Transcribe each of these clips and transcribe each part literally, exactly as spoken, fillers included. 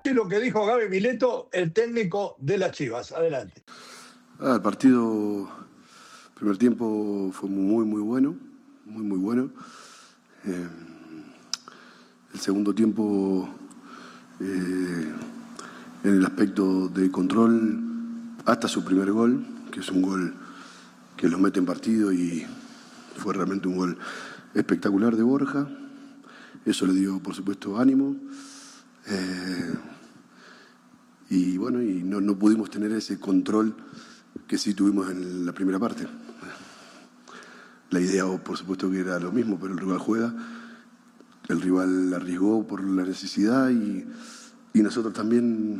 escuchaste lo que dijo Gaby Milito, el técnico de las Chivas. Adelante. Ah, el partido, el primer tiempo fue muy, muy bueno, muy, muy bueno. Eh, el segundo tiempo, eh, en el aspecto de control, hasta su primer gol, que es un gol que los mete en partido y fue realmente un gol espectacular de Borja. Eso le dio, por supuesto, ánimo. Eh, y bueno, y no, no pudimos tener ese control que sí tuvimos en la primera parte. La idea, por supuesto, que era lo mismo, pero el rival juega, el rival arriesgó por la necesidad y, y nosotros también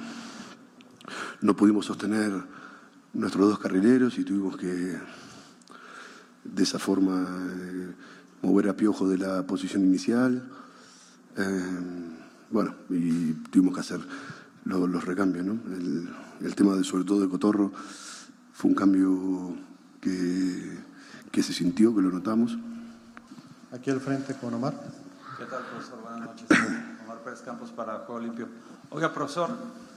no pudimos sostener nuestros dos carrileros y tuvimos que, de esa forma, eh, mover a Piojo de la posición inicial. Eh, bueno, y tuvimos que hacer los, los recambios, ¿no? El, el tema, de, sobre todo de Cotorro, fue un cambio que, que se sintió, que lo notamos. Aquí al frente con Omar. ¿Qué tal, profesor? Buenas noches. Omar Pérez Campos para Juego Limpio. Oiga, profesor,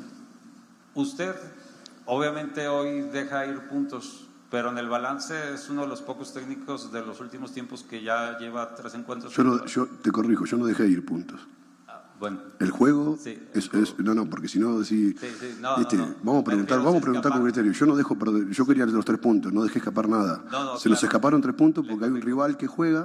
usted obviamente hoy deja ir puntos, pero en el balance es uno de los pocos técnicos de los últimos tiempos que ya lleva tres encuentros. Yo, no, yo te corrijo, yo no dejé ir puntos. Bueno, el juego, sí, el es, juego. es no no porque si no decís sí, sí, no, este, no, no. vamos a preguntar vamos a preguntar con criterio. Yo no dejo perder, yo quería los tres puntos, no dejé escapar nada. No, no, se claro. nos escaparon tres puntos porque hay un rival que juega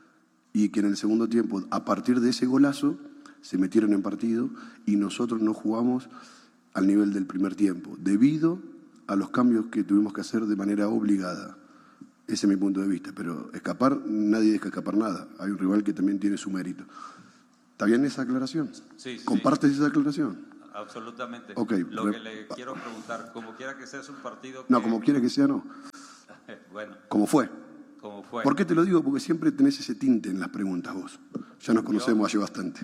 y que en el segundo tiempo, a partir de ese golazo, se metieron en partido y nosotros no jugamos al nivel del primer tiempo debido a los cambios que tuvimos que hacer de manera obligada. Ese es mi punto de vista, pero escapar, nadie deja escapar nada. Hay un rival que también tiene su mérito. ¿Está bien esa aclaración? Sí, sí. ¿Compartes esa aclaración? Absolutamente. Okay. Lo que le quiero preguntar, como quiera que sea, es un partido que... No, como quiera que sea, no. Bueno. Como fue. Como fue. ¿Por qué te lo digo? Porque siempre tenés ese tinte en las preguntas vos. Ya nos conocemos hace bastante.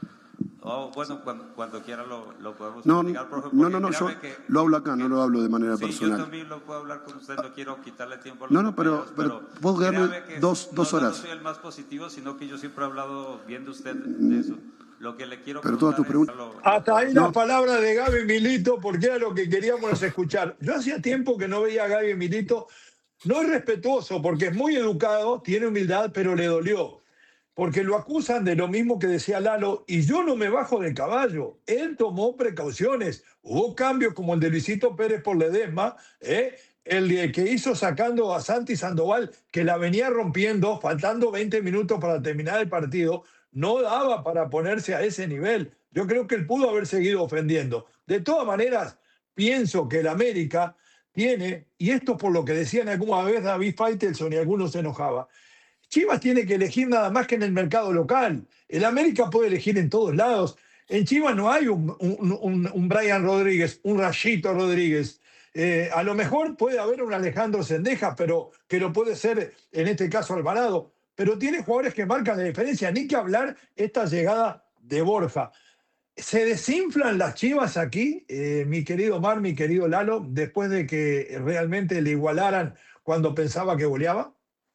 Oh, bueno, cuando, cuando quiera lo, lo podemos no, platicar, profe. No, no, no, yo que, lo hablo acá, que, no lo hablo de manera sí, personal. Yo también lo puedo hablar con usted, no quiero quitarle tiempo a los No, no, pero, pero, pero vos darme dos, dos no, horas. No soy el más positivo, sino que yo siempre he hablado bien de usted de eso. Lo que le quiero pero todas tus preguntas. Lo, Hasta ahí no. La palabra de Gaby Milito, porque era lo que queríamos escuchar. Yo hacía tiempo que no veía a Gaby Milito. No es respetuoso, porque es muy educado, tiene humildad, pero le dolió. Porque lo acusan de lo mismo que decía Lalo, y yo no me bajo del caballo. Él tomó precauciones. Hubo cambios como el de Luisito Pérez por Ledesma, ¿eh? el que hizo sacando a Santi Sandoval, que la venía rompiendo, faltando veinte minutos para terminar el partido, no daba para ponerse a ese nivel. Yo creo que él pudo haber seguido ofendiendo. De todas maneras, pienso que el América tiene, y esto por lo que decían alguna vez David Faitelson y algunos se enojaba, Chivas tiene que elegir nada más que en el mercado local. El América puede elegir en todos lados. En Chivas no hay un, un, un, un Brian Rodríguez, un Rayito Rodríguez. Eh, a lo mejor puede haber un Alejandro Sendejas, pero que lo puede ser en este caso Alvarado. Pero tiene jugadores que marcan la diferencia. Ni que hablar esta llegada de Borja. ¿Se desinflan las Chivas aquí, eh, mi querido Omar, mi querido Lalo, después de que realmente le igualaran cuando pensaba que goleaba?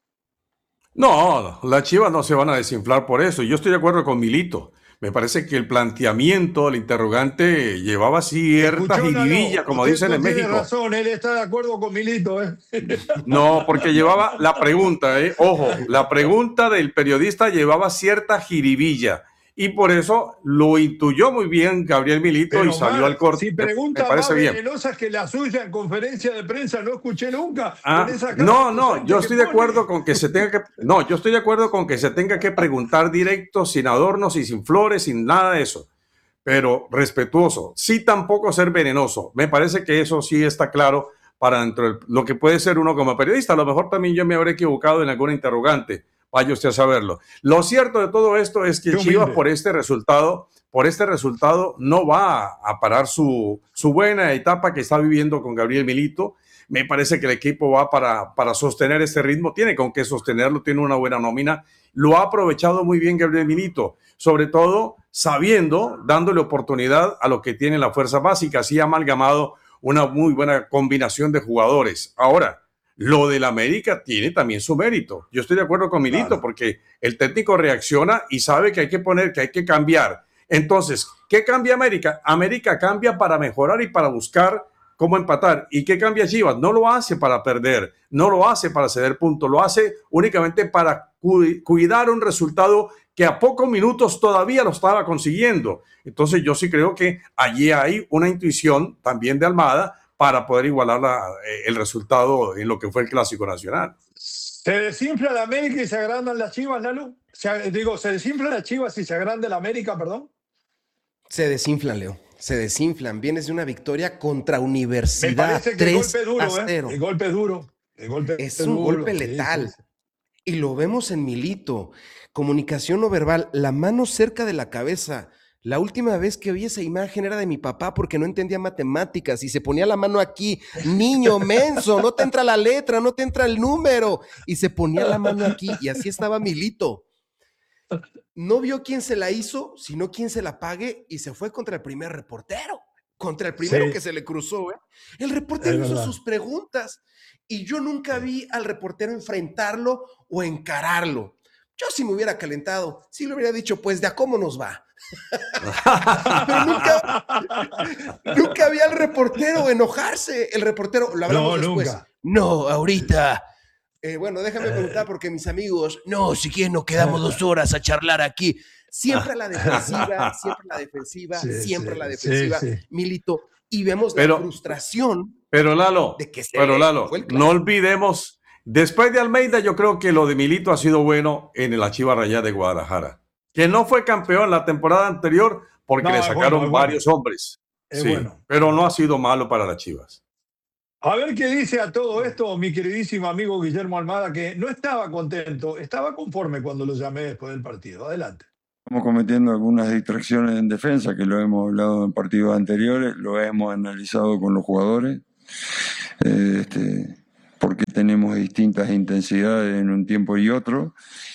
No, las Chivas no se van a desinflar por eso. Yo estoy de acuerdo con Milito. Me parece que el planteamiento, el interrogante, llevaba cierta jiribilla, como dicen en México. Tiene razón, él está de acuerdo con Milito, ¿eh? No, porque llevaba la pregunta, ¿eh? Ojo, la pregunta del periodista llevaba cierta jiribilla. Y por eso lo intuyó muy bien Gabriel Milito. Pero y salió Mar, al corte. Si pregunta me parece más bien. venenosas que la suya en conferencia de prensa, no escuché nunca. Ah, con esa no, no, yo estoy de pone. acuerdo con que se tenga que, no, yo estoy de acuerdo con que se tenga que preguntar directo, sin adornos y sin flores, sin nada de eso, pero respetuoso, sí tampoco ser venenoso. Me parece que eso sí está claro para dentro de lo que puede ser uno como periodista. A lo mejor también yo me habré equivocado en alguna interrogante. Vaya usted a saberlo. Lo cierto de todo esto es que el Chivas por este resultado, por este resultado no va a parar su, su buena etapa que está viviendo con Gabriel Milito. Me parece que el equipo va para, para sostener este ritmo, tiene con qué sostenerlo, tiene una buena nómina. Lo ha aprovechado muy bien Gabriel Milito, sobre todo sabiendo, dándole oportunidad a lo que tiene la fuerza básica. Así ha amalgamado una muy buena combinación de jugadores. Ahora, lo del América tiene también su mérito. Yo estoy de acuerdo con Milito, claro, porque el técnico reacciona y sabe que hay que poner, que hay que cambiar. Entonces, ¿Qué cambia América? América cambia para mejorar y para buscar cómo empatar. ¿Y qué cambia Chivas? No lo hace para perder, no lo hace para ceder puntos, lo hace únicamente para cu cuidar un resultado que a pocos minutos todavía lo estaba consiguiendo. Entonces yo sí creo que allí hay una intuición también de Almada para poder igualar la, eh, el resultado en lo que fue el Clásico Nacional. ¿Se desinfla la América y se agrandan las Chivas, Lalo? Se, digo, ¿se desinfla las Chivas y se agranda la América, perdón? Se desinflan, Leo. Se desinflan. Vienes de una victoria contra Me Universidad. parece que el golpe es tres a duro, ¿eh? cero. El golpe es duro. El golpe Es es un duro. golpe Sí, letal. sí, sí. Y lo vemos en Milito. Comunicación no verbal, la mano cerca de la cabeza. La última vez que vi esa imagen era de mi papá porque no entendía matemáticas y se ponía la mano aquí. Niño menso, no te entra la letra, no te entra el número. Y se ponía la mano aquí y así estaba Milito. No vio quién se la hizo, sino quién se la pague y se fue contra el primer reportero. Contra el primero Sí. que se le cruzó, ¿eh? El reportero Es hizo verdad. sus preguntas y yo nunca vi al reportero enfrentarlo o encararlo. Yo si me hubiera calentado, sí le hubiera dicho, pues, ¿de a cómo nos va? Pero nunca, nunca vi al reportero enojarse. El reportero, lo hablamos No, después. nunca. No, ahorita. Eh, bueno, déjame preguntar porque mis amigos, no, si quieren nos quedamos dos horas a charlar aquí. Siempre a la defensiva, siempre a la defensiva, Sí, siempre a sí, la sí, defensiva, sí. Milito. Y vemos Pero- la frustración Pero Lalo, de que se pero Lalo, fue el no clásico. olvidemos, después de Almeida, yo creo que lo de Milito ha sido bueno en la Chivas Rayadas de Guadalajara, que no fue campeón la temporada anterior porque No, le es sacaron bueno, es bueno. varios hombres. Es Sí, bueno. pero no ha sido malo para las Chivas. A ver qué dice a todo esto mi queridísimo amigo Guillermo Almada, que no estaba contento, estaba conforme cuando lo llamé después del partido. Adelante. Estamos cometiendo algunas distracciones en defensa, que lo hemos hablado en partidos anteriores, lo hemos analizado con los jugadores, eh, este, porque tenemos distintas intensidades en un tiempo y otro.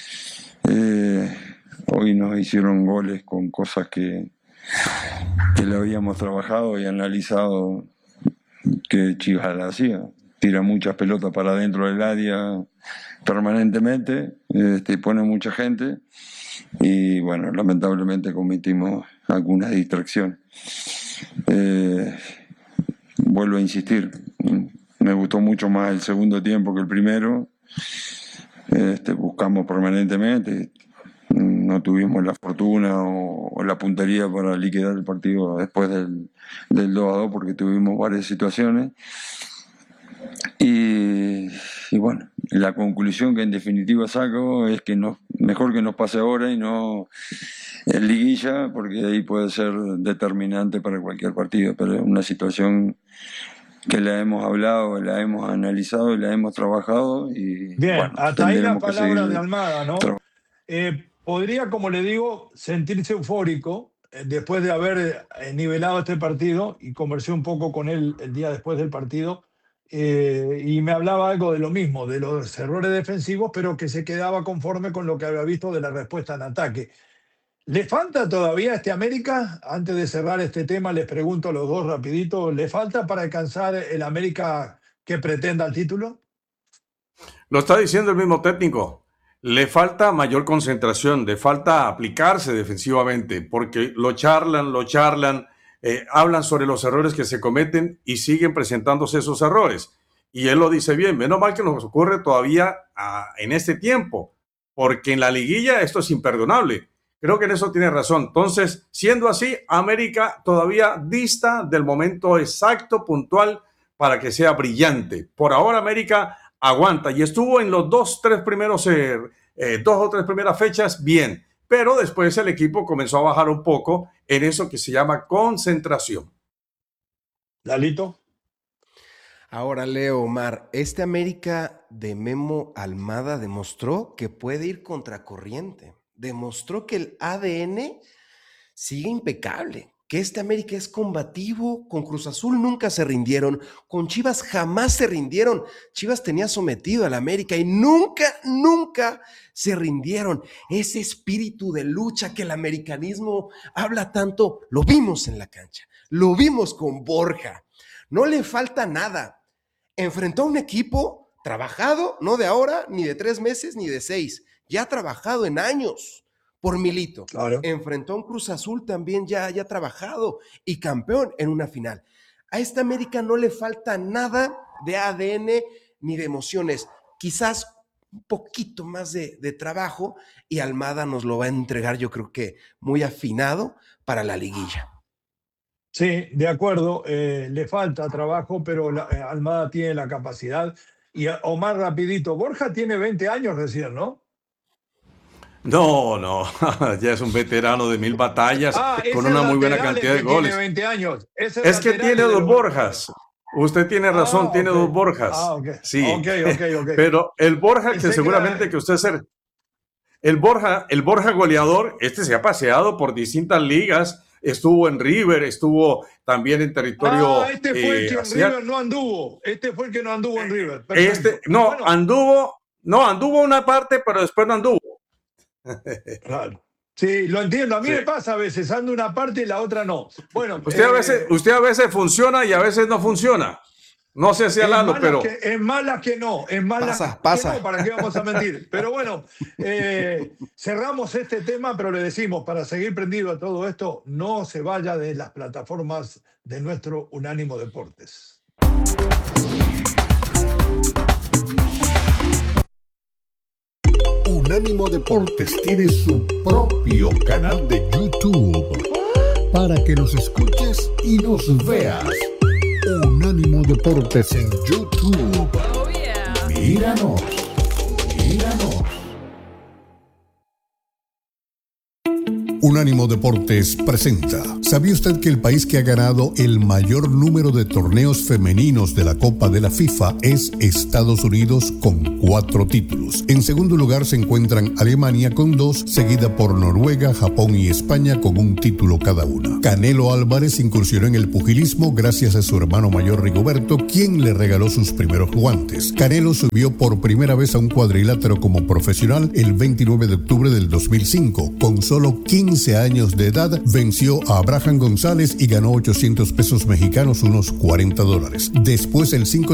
Eh, hoy nos hicieron goles con cosas que, que le habíamos trabajado y analizado que Chivas la hacía. Tira muchas pelotas para dentro del área permanentemente, este, pone mucha gente. Y bueno, lamentablemente cometimos algunas distracciones. Eh, vuelvo a insistir, me gustó mucho más el segundo tiempo que el primero. Este, buscamos permanentemente, no tuvimos la fortuna o, o la puntería para liquidar el partido después del, del dos a dos porque tuvimos varias situaciones. Y, y bueno, la conclusión que en definitiva saco es que no, mejor que nos pase ahora y no en liguilla, porque ahí puede ser determinante para cualquier partido, pero es una situación que la hemos hablado, la hemos analizado y la hemos trabajado y Bien, bueno, hasta ahí la tendremos que palabra seguir de Almada, ¿no? trabajando. Eh, podría, como le digo, sentirse eufórico eh, después de haber eh, nivelado este partido, y conversé un poco con él el día después del partido, eh, y me hablaba algo de lo mismo, de los errores defensivos, pero que se quedaba conforme con lo que había visto de la respuesta en ataque. ¿Le falta todavía a este América? Antes de cerrar este tema, les pregunto a los dos rapidito, ¿le falta para alcanzar el América que pretenda el título? Lo está diciendo el mismo técnico. Le falta mayor concentración, le falta aplicarse defensivamente, porque lo charlan, lo charlan, eh, hablan sobre los errores que se cometen y siguen presentándose esos errores. Y él lo dice bien, menos mal que nos ocurre todavía ah, en este tiempo, porque en la liguilla esto es imperdonable. Creo que en eso tiene razón. Entonces, siendo así, América todavía dista del momento exacto, puntual, para que sea brillante. Por ahora, América aguanta y estuvo en los dos, tres primeros, eh, eh, dos o tres primeras fechas bien, pero después el equipo comenzó a bajar un poco en eso que se llama concentración. Lalito. Ahora, Leo, Omar, este América de Memo Almada demostró que puede ir contracorriente. Demostró que el A D N sigue impecable, que este América es combativo. Con Cruz Azul nunca se rindieron, con Chivas jamás se rindieron. Chivas tenía sometido al América y nunca, nunca se rindieron. Ese espíritu de lucha que el americanismo habla tanto, lo vimos en la cancha, lo vimos con Borja. No le falta nada. Enfrentó a un equipo trabajado, no de ahora, ni de tres meses, ni de seis, ya trabajado en años. por Milito. Claro. Enfrentó a un Cruz Azul también ya, ya trabajado y campeón en una final. A esta América no le falta nada de A D N ni de emociones. Quizás un poquito más de, de trabajo y Almada nos lo va a entregar, yo creo que muy afinado para la liguilla. Sí, de acuerdo, eh, le falta trabajo, pero la, eh, Almada tiene la capacidad. Y a- Omar, rapidito, Borja tiene veinte años recién, ¿no? No, no, ya es un veterano de mil batallas Ah, es con el una muy buena lateral el cantidad de que goles. tiene veinte años. Es, el Es que lateral tiene de dos los- Borjas. Usted tiene razón, Ah, tiene ok. dos Borjas. Ah, ok. Sí. Ok, ok, ok. Pero el Borja Pensé que que seguramente era- que usted ser el Borja, el Borja goleador, este se ha paseado por distintas ligas, estuvo en River, estuvo también en territorio Ah, este fue el eh, que en asiático. River no anduvo. Este fue el que no anduvo en River. Perfecto. Este, no, Bueno, anduvo, no, anduvo una parte, pero después no anduvo. claro. Sí, lo entiendo. A mí Sí. me pasa a veces, ando una parte y la otra no. Bueno, Usted a eh, veces, usted a veces funciona y a veces no funciona. No sé si es Lalo, malas pero que, es malas que no, es malas Pasa, que pasa. no, ¿para qué vamos a mentir? Pero bueno, eh, cerramos este tema, pero le decimos, para seguir prendido a todo esto, no se vaya de las plataformas de nuestro Unánimo Deportes. Unánimo Deportes tiene su propio canal de YouTube para que nos escuches y nos veas. Unánimo Deportes en YouTube. Oh, yeah. Míranos, míranos. Unánimo Deportes presenta. ¿Sabía usted que el país que ha ganado el mayor número de torneos femeninos de la Copa de la FIFA es Estados Unidos con cuatro títulos? En segundo lugar se encuentran Alemania con dos, seguida por Noruega, Japón y España con un título cada una. Canelo Álvarez incursionó en el pugilismo gracias a su hermano mayor Rigoberto, quien le regaló sus primeros guantes. Canelo subió por primera vez a un cuadrilátero como profesional el veintinueve de octubre del dos mil cinco. Con solo quince años de edad, venció a Abraham González y ganó ochocientos pesos mexicanos, unos cuarenta dólares. Después, el cinco